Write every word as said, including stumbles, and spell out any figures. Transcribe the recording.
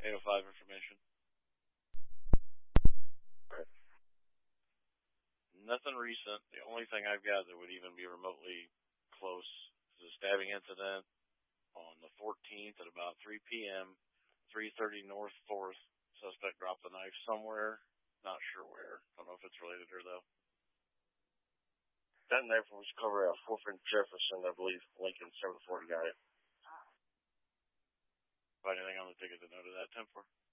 eight oh five information. Okay. Nothing recent. The only thing I've got that would even be remotely close is a stabbing incident on the fourteenth at about three p.m., three thirty North fourth. Suspect dropped the knife somewhere. Not sure where. Don't know if it's related here, though. That knife was covered at fourth and Jefferson, I believe. Lincoln seven forty got it. Find anything on the ticket to note of that, ten four?